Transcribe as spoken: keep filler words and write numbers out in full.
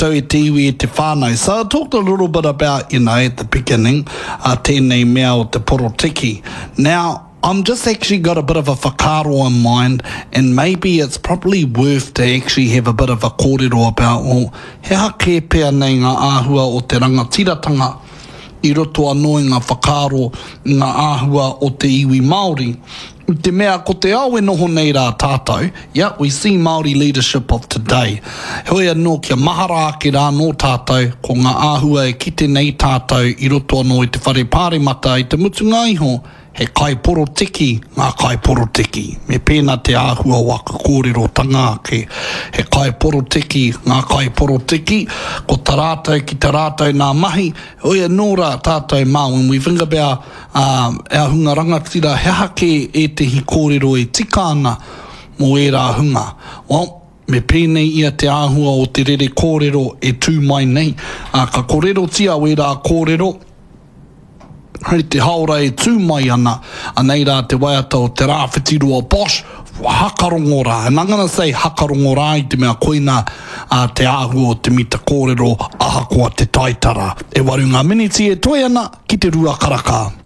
tau e te iwi e te whānau. So I talked a little bit about, you know, at the beginning, uh, tēnei mea o te porotiki. Now, I'm just actually got a bit of a whakaaro in mind, and maybe it's probably worth to actually have a bit of a kōrero about, well, he hake pēr nei ngā āhua o te rangatiratanga I roto anō i ngā whakaaro ngā āhua o te iwi Māori. Te mea ko te awe noho nei rā tātou, yeah, we see Māori leadership of today. Hoi anō kia mahara ake rā nō tātou, ko ngā āhua e kite nei tātou I roto anō I te whare pāremata I te mutunga iho, he kai porotiki, ngā kai porotiki. Me pēnā te āhua waka kōrero tanga ake. He kai porotiki, ngā kai porotiki, ko tā rātou ki tā rātou nā mahi, oia nō rā tātou mau. When we think about um, our hunga rangatira, he hake e te hi kōrero e tika ana mō e rā hunga. Well, me pēnei ia te āhua o te rere kōrero e tū mai nei. Uh, ka kōrero tia we rā kōrero, hei te haora e tū mai ana, anei rā te waiata o te rāwhitirua Bosch, hakarongo rā. And I'm going to say hakarongo rā I te mea koina uh, te āhua o te mita kōrero ahakoa te taitara. E warunga miniti e toi ana ki te rua karaka.